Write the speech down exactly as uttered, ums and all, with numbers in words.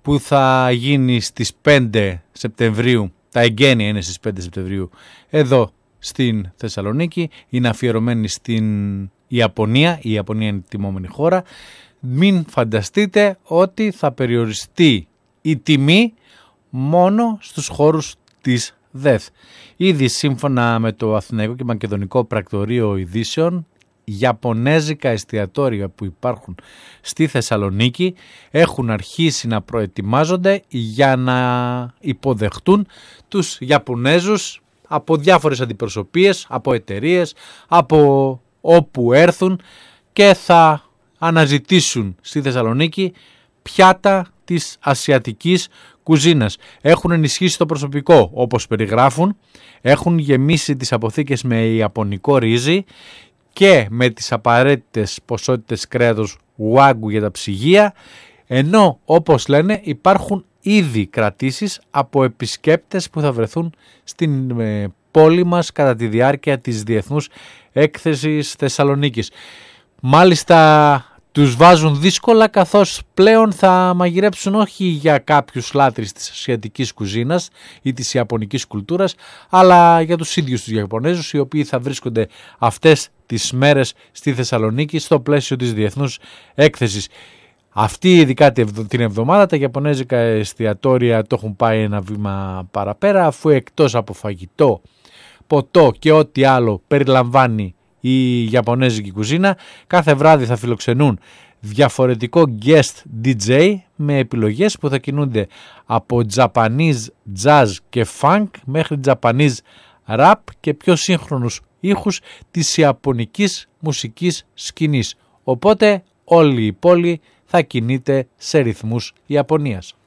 που θα γίνει στις πέντε Σεπτεμβρίου, τα εγγένεια είναι στις πέντε Σεπτεμβρίου εδώ στην Θεσσαλονίκη, είναι αφιερωμένη στην Ιαπωνία, η Ιαπωνία είναι η τιμόμενη χώρα. Μην φανταστείτε ότι θα περιοριστεί η τιμή μόνο στους χώρους της ΔΕΘ. Ήδη σύμφωνα με το Αθηναϊκό και Μακεδονικό Πρακτορείο Ειδήσεων, Ιαπωνέζικα εστιατόρια που υπάρχουν στη Θεσσαλονίκη έχουν αρχίσει να προετοιμάζονται για να υποδεχτούν τους Ιαπωνέζους από διάφορες αντιπροσωπείες, από εταιρείες, από όπου έρθουν και θα αναζητήσουν στη Θεσσαλονίκη πιάτα της ασιατικής κουζίνας. Έχουν ενισχύσει το προσωπικό όπως περιγράφουν, έχουν γεμίσει τις αποθήκες με ιαπωνικό ρύζι και με τις απαραίτητες ποσότητες κρέατος Wagyu για τα ψυγεία, ενώ όπως λένε υπάρχουν ήδη κρατήσεις από επισκέπτες που θα βρεθούν στην ε, πόλη μας κατά τη διάρκεια της Διεθνούς Έκθεσης Θεσσαλονίκης. Μάλιστα τους βάζουν δύσκολα, καθώς πλέον θα μαγειρέψουν όχι για κάποιους λάτρεις της ασιατικής κουζίνας ή της ιαπωνικής κουλτούρας, αλλά για τους ίδιους τους Ιαπωνέζους, οι οποίοι θα βρίσκονται αυτές τις μέρες στη Θεσσαλονίκη στο πλαίσιο της Διεθνούς Έκθεσης. Αυτή ειδικά την εβδομάδα τα Ιαπωνέζικα εστιατόρια το έχουν πάει ένα βήμα παραπέρα, αφού εκτός από φαγητό, ποτό και ό,τι άλλο περιλαμβάνει η Ιαπωνέζικη κουζίνα, κάθε βράδυ θα φιλοξενούν διαφορετικό guest ντι τζέι με επιλογές που θα κινούνται από Japanese jazz και funk μέχρι Japanese rap και πιο σύγχρονους ήχους της ιαπωνικής μουσικής σκηνής. Οπότε όλη η πόλη θα κινείται σε ρυθμούς Ιαπωνίας.